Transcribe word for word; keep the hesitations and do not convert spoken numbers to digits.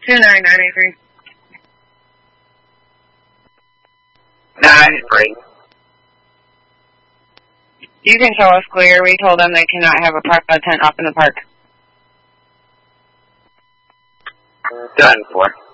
two nine nine eight three. Nine three. You can show us clear. We told them they cannot have a, park, a tent up in the park. Done for.